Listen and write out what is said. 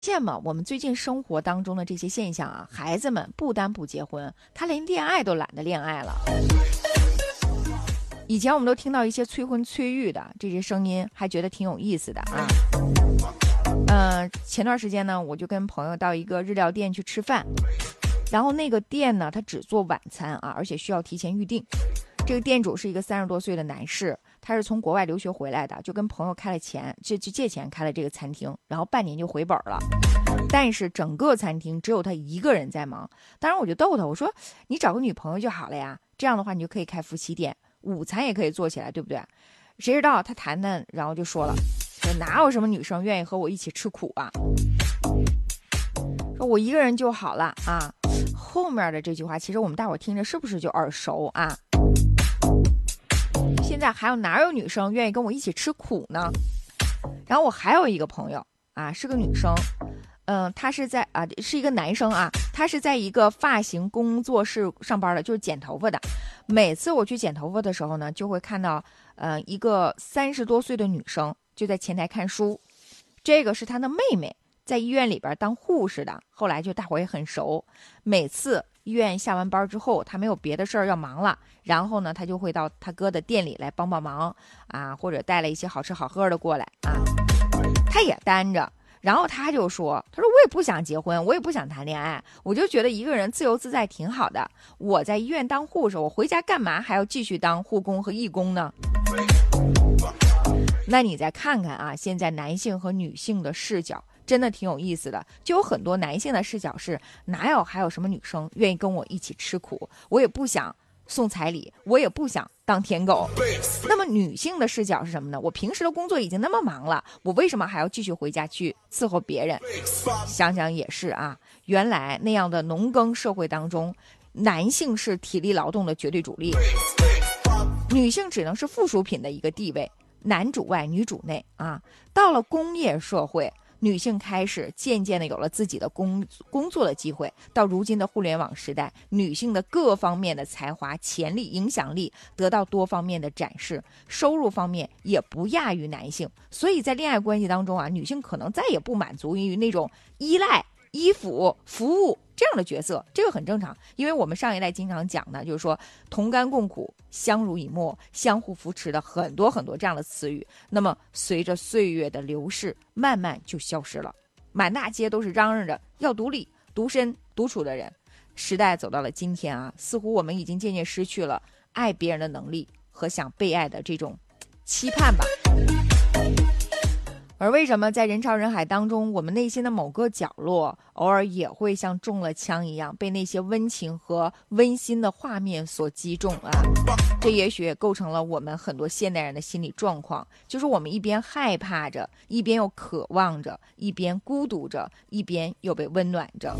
现嘛，我们最近生活当中的这些现象啊，孩子们不单不结婚，他连恋爱都懒得恋爱了。以前我们都听到一些催婚催育的这些声音，还觉得挺有意思的啊。前段时间呢，我就跟朋友到一个日料店去吃饭，然后那个店呢，他只做晚餐啊，而且需要提前预定。这个店主是一个30多岁的男士，他是从国外留学回来的，就跟朋友开了钱，就借钱开了这个餐厅，然后半年就回本了。但是整个餐厅只有他一个人在忙。当然我就逗他，我说你找个女朋友就好了呀，这样的话你就可以开夫妻店，午餐也可以做起来，对不对？谁知道他谈谈，然后就说了，说哪有什么女生愿意和我一起吃苦啊，说我一个人就好了啊。后面的这句话其实我们大伙听着是不是就耳熟啊？现在还有哪有女生愿意跟我一起吃苦呢？然后我还有一个朋友啊，是个女生，她是在是一个男生啊，他是在一个发型工作室上班的，就是剪头发的。每次我去剪头发的时候呢，就会看到一个30多岁的女生就在前台看书，这个是她的妹妹，在医院里边当护士的，后来就大伙也很熟。每次医院下完班之后，他没有别的事儿要忙了，然后呢，他就会到他哥的店里来帮帮忙啊，或者带了一些好吃好喝的过来啊，他也单着。然后他就说，他说我也不想结婚，我也不想谈恋爱，我就觉得一个人自由自在挺好的。我在医院当护士，我回家干嘛还要继续当护工和义工呢？那你再看看啊，现在男性和女性的视角真的挺有意思的，就有很多男性的视角是还有什么女生愿意跟我一起吃苦，我也不想送彩礼，我也不想当舔狗。那么女性的视角是什么呢？我平时的工作已经那么忙了，我为什么还要继续回家去伺候别人？想想也是啊，原来那样的农耕社会当中，男性是体力劳动的绝对主力，女性只能是附属品的一个地位，男主外女主内啊。到了工业社会，女性开始渐渐的有了自己的工作的机会。到如今的互联网时代，女性的各方面的才华、潜力、影响力得到多方面的展示，收入方面也不亚于男性。所以在恋爱关系当中啊，女性可能再也不满足于那种依赖、依附、服务这样的角色，这个很正常。因为我们上一代经常讲的就是说同甘共苦、相濡以沫、相互扶持的很多很多这样的词语，那么随着岁月的流逝，慢慢就消失了。满大街都是嚷嚷着要独立、独身、独处的人。时代走到了今天啊，似乎我们已经渐渐失去了爱别人的能力和想被爱的这种期盼吧。而为什么在人潮人海当中，我们内心的某个角落偶尔也会像中了枪一样，被那些温情和温馨的画面所击中啊？这也许也构成了我们很多现代人的心理状况，就是我们一边害怕着，一边又渴望着，一边孤独着，一边又被温暖着。